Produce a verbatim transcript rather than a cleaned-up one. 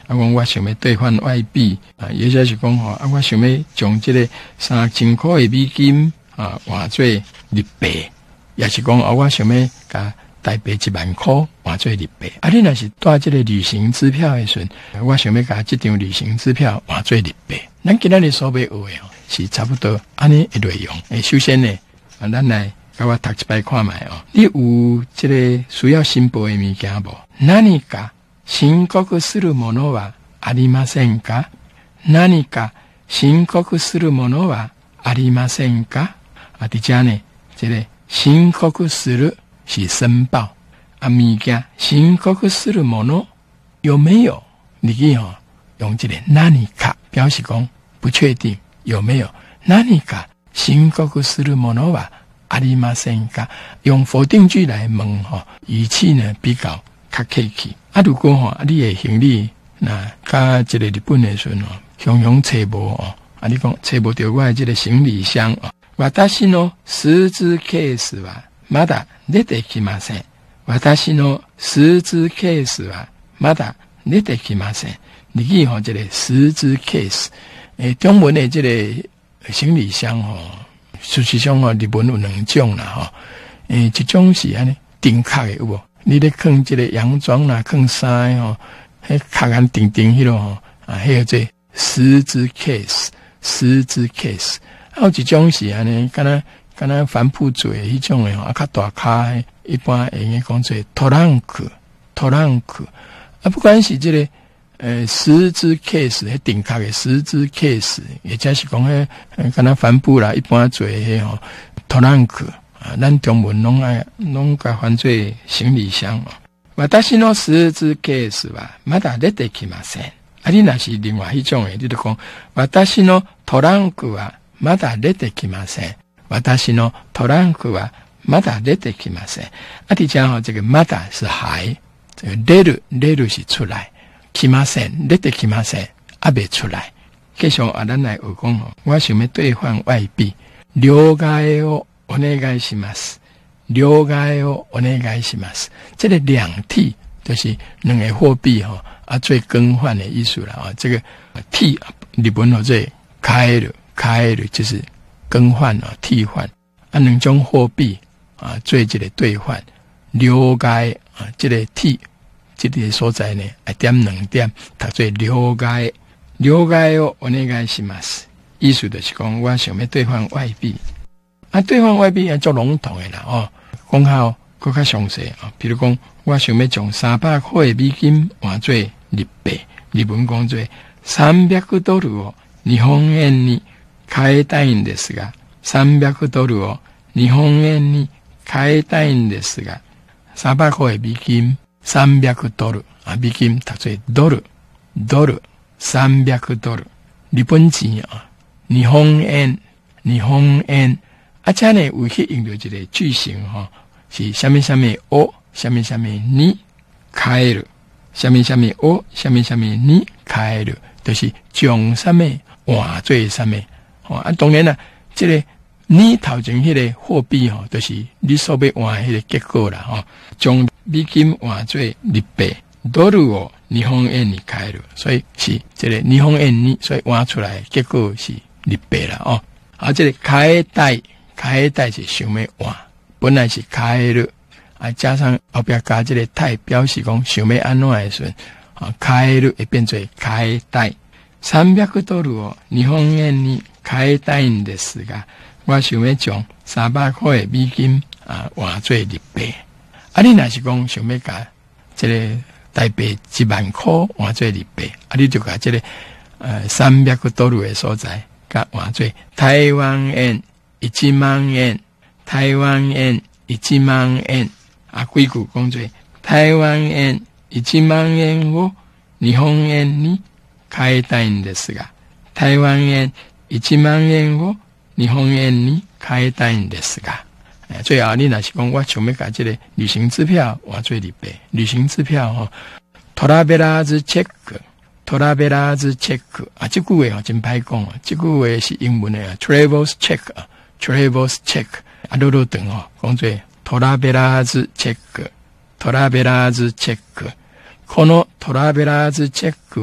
啊，讲我想要兑换外币啊，也就是讲吼，啊，我想要将这个三千块的美金啊换做日币，也是讲啊，我想要甲台币一万块换做日币。啊，你若是带这个旅行支票的时阵，我想要甲这张旅行支票换做日币。咱今仔日所要学的哦，是差不多安尼的内容。诶，首先呢，啊，咱来甲我读一摆看卖哦。你有这个需要申报的物件无？何か申告するものはありませんか？何か申告するものはありませんか？啊，伫遮呢，这个申告する是申报，啊，物件申告するもの有没有？你去吼用这个何か表示讲不确定有没有？何か申告するものはありませんか？用否定句来问吼，语气呢比较较客气。啊，如果吼，啊，你的行李那甲这个日本的时阵哦，常常找无哦，啊，你讲找无到我的这个行李箱哦。私のスーツケースはまだ出てきません。私のスーツケースはまだ出てきません。你去吼，这个スーツケース，诶，中文的这个行李箱吼，事实上吼，日本有两种啦吼，诶，一种是安尼顶壳的有无？你咧放这个洋装啦，放衫吼，迄壳安顶顶迄落吼，啊，迄个这十字 case， 十字 case， 还有一种是安尼，敢若敢若帆布做的迄种的吼，啊，较大卡的，一般会用讲做トランク，トランク，啊，不管是这个呃十字 case， 迄顶壳的十字 case， 也就是讲迄敢若帆布啦，一般做迄吼，トランク。啊，咱中文拢爱拢甲翻做行李箱哦。私のスーツケースはまだ出てきません。啊，你若是另外一種诶，你就講私のトランクはまだ出てきません。私のトランクはまだ出てきません。啊，你講吼，這個まだ是還，這個出る出る是出來，きません出てきません，啊未出來。繼續啊，咱來學講吼，我想要兌換外幣，了解をお願いします。了解をお願いします。这个两替就是两个货币哈啊，做更换的意思了啊。这个替日本话做开了开了就是更换啊，替换啊，两种货币啊做这个兑换。了解啊，这个替这个所在呢，一点两点，读做了解。了解をお願いします。意思就是讲，我想要兑换外币。啊，兑换外币也做笼统的啦哦，讲好更较详细啊。比如讲，我想要将三百块的美金换做日币，日本讲做三百ドルを日本円に変えたいんですが、三百ドルを日本円に変えたいんですが、三百块的美金，三百ドル啊，美金读做ドル，ドル三百ドル，日本钱啊，日本円，日本円。啊，这呢有去用到一个句型哈、哦，是什么什么哦，什么什么你开了，什么什么哦，什么什么你开了，就是将什么换做什么。哦啊，当然啦，这个你头前迄个货币哈、哦，就是你所要换迄个结果啦哈，将美金换做日币，ドルを日本円に変える，所以是这个日本円に，所以换出来结果是日币啦哦。啊，这个开代。开代是想要换，本来是开了，啊，加上后边加这个太，表示讲想要安怎的时候，啊，开了会变做开代。三百ドルを日本円に変えたいんですが、我想要将三百块的美金啊换做日币。啊，你若是讲想要加这个台币一万块换做日币，啊，你就加这个呃三百ドル的所在，加换做台湾円。一万円、台湾円、一万円。啊，几句讲做台湾円、一万円を日本円に変えたいんですが、台湾円、一万円を日本円に変えたいんですが。最後你若是講我想要把這個旅行支票換做日幣，旅行支票吼，トラベラーズチェック。トラベラーズチェック啊，這句話真歹講啊，這句話是英文的啊 ，travels check 啊。Travels check 啊，路路長哦，講做トラベラーズチェック，トラベラーズチェック。このトラベラーズチェック